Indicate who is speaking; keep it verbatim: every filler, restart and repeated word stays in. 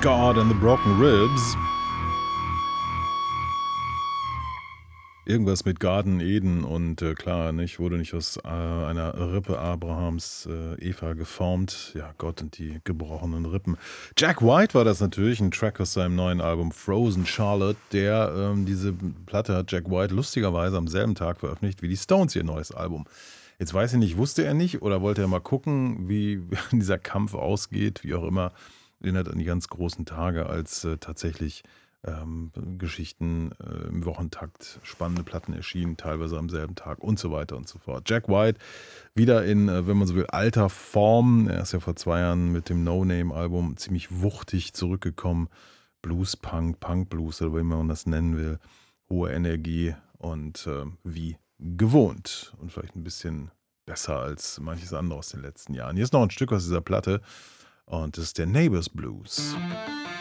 Speaker 1: God and the Broken Ribs. Irgendwas mit Garten Eden und äh, klar, nicht, wurde nicht aus äh, einer Rippe Abrahams äh, Eva geformt. Ja, Gott und die gebrochenen Rippen. Jack White war das natürlich, ein Track aus seinem neuen Album Frozen Charlotte. Der, ähm, diese Platte hat Jack White lustigerweise am selben Tag veröffentlicht wie die Stones ihr neues Album. Jetzt weiß ich nicht, wusste er nicht oder wollte er mal gucken, wie dieser Kampf ausgeht, wie auch immer. Erinnert an die ganz großen Tage, als äh, tatsächlich ähm, Geschichten äh, im Wochentakt, spannende Platten erschienen, teilweise am selben Tag und so weiter und so fort. Jack White wieder in, äh, wenn man so will, alter Form. Er ist ja vor zwei Jahren mit dem No-Name-Album ziemlich wuchtig zurückgekommen. Blues-Punk, Punk-Blues oder wie man das nennen will. Hohe Energie und äh, wie gewohnt. Und vielleicht ein bisschen besser als manches andere aus den letzten Jahren. Hier ist noch ein Stück aus dieser Platte und das ist der Neighbors Blues.